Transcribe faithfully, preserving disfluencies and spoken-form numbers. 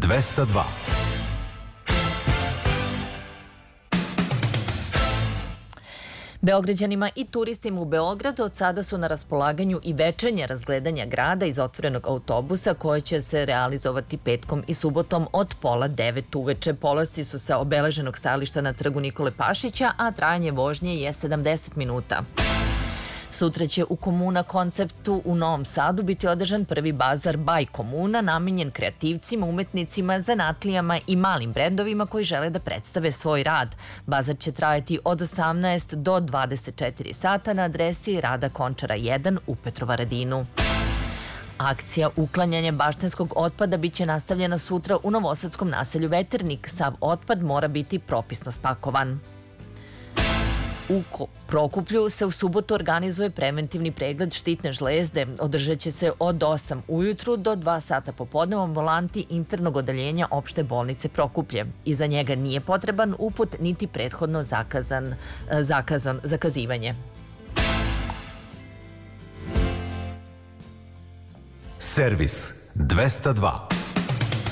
dvesta dva. Beograđanima i turistima u Beogradu od sada su na raspolaganju i večernja razgledanja grada iz otvorenog autobusa koje će se realizovati petkom i subotom od pola devet uveče. Polasci su sa obeleženog stajališta na trgu Nikole Pašića, a trajanje vožnje je sedamdeset minuta. Sutra će u Komuna konceptu u Novom Sadu biti održan prvi bazar Baj Komuna, namenjen kreativcima, umetnicima, zanatlijama i malim brendovima koji žele da predstave svoj rad. Bazar će trajati od osamnaest do dvadeset četiri sata na adresi Rada Končara jedan u Petrovaradinu. Akcija uklanjanja baštenskog otpada biće nastavljena sutra u novosadskom naselju Veternik. Sav otpad mora biti propisno spakovan. U Prokuplju se u subotu organizuje preventivni pregled štitne žlezde. Održat će se od osam ujutru do dva sata popodne u ambulanti internog odeljenja opšte bolnice Prokuplje. I za njega nije potreban uput niti prethodno zakazan, zakazan, zakazivanje. Servis dvesta dva.